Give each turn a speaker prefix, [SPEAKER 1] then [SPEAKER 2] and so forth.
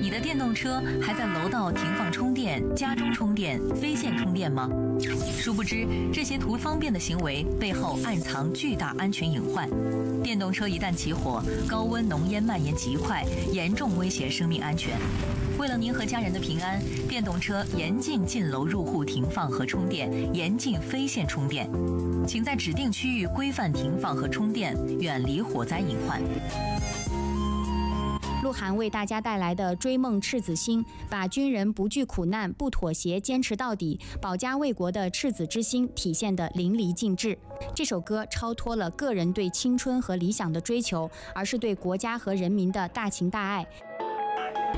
[SPEAKER 1] 你的电动车还在楼道停放充电、家中充电、非线充电吗？殊不知，这些图方便的行为背后暗藏巨大安全隐患。电动车一旦起火，高温浓烟蔓延极快，严重威胁生命安全。为了您和家人的平安，电动车严禁进楼入户停放和充电，严禁非线充电。请在指定区域规范停放和充电，远离火灾隐患。
[SPEAKER 2] 鹿晗为大家带来的《追梦赤子心》，把军人不惧苦难、不妥协、坚持到底、保家卫国的赤子之心体现得淋漓尽致。这首歌超脱了个人对青春和理想的追求，而是对国家和人民的大情大爱。